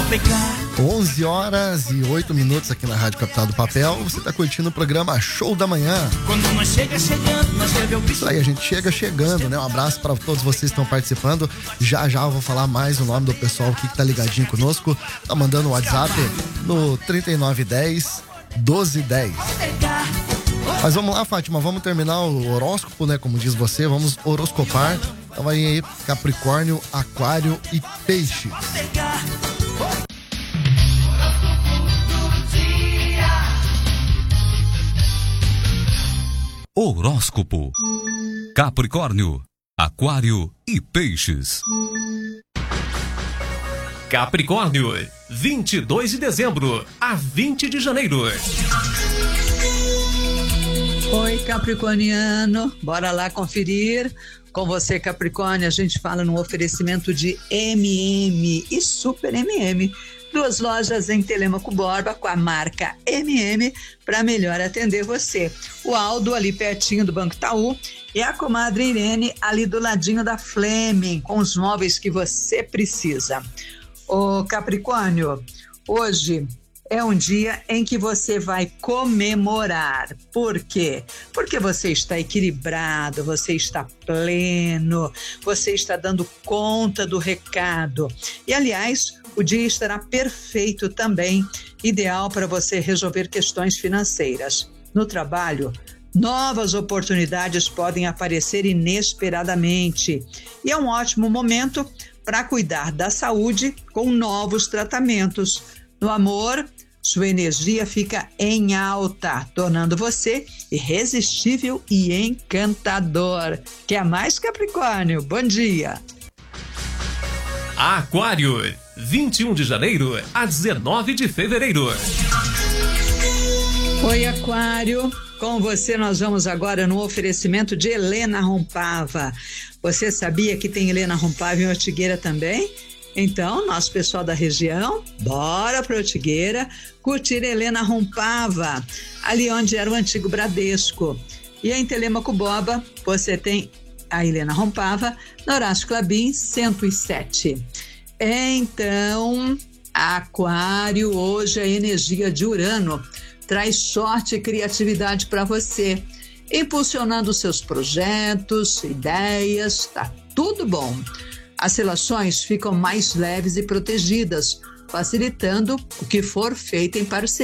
11h08 aqui na Rádio Capital do Papel. Você está curtindo o programa Show da Manhã. Quando nós chega chegando, nós deve ouvir. Isso aí, a gente chega chegando, né? Um abraço para todos vocês que estão participando. Já eu vou falar mais o nome do pessoal aqui que tá ligadinho conosco. Tá mandando o WhatsApp no 3910 1210. Mas vamos lá, Fátima, vamos terminar o horóscopo, né? Como diz você, vamos horoscopar. Então aí, Capricórnio, Aquário e Peixe. Horóscopo. Capricórnio, Aquário e Peixes. Capricórnio, 22 de dezembro a 20 de janeiro. Oi, capricorniano, bora lá conferir. Com você, Capricórnio, a gente fala no oferecimento de MM e Super MM. 2 lojas em Telêmaco Borba com a marca MM para melhor atender você. O Aldo ali pertinho do Banco Itaú e a comadre Irene ali do ladinho da Fleming com os móveis que você precisa. Ô Capricórnio, hoje é um dia em que você vai comemorar. Por quê? Porque você está equilibrado, você está pleno, você está dando conta do recado. E, aliás, o dia estará perfeito também, ideal para você resolver questões financeiras. No trabalho, novas oportunidades podem aparecer inesperadamente. E é um ótimo momento para cuidar da saúde com novos tratamentos. No amor, sua energia fica em alta, tornando você irresistível e encantador. Quer mais, Capricórnio? Bom dia! Aquário, 21 de janeiro a 19 de fevereiro. Oi, Aquário. Com você nós vamos agora no oferecimento de Helena Rompava. Você sabia que tem Helena Rompava em Ortigueira também? Então, nosso pessoal da região, bora para Ortigueira curtir Helena Rompava, ali onde era o antigo Bradesco. E em Telêmaco Borba, você tem a Helena Rompava, no Horácio Clabin 107. Então, Aquário, hoje a energia de Urano traz sorte e criatividade para você, impulsionando seus projetos, ideias, tá tudo bom. As relações ficam mais leves e protegidas, facilitando o que for feito em parceria.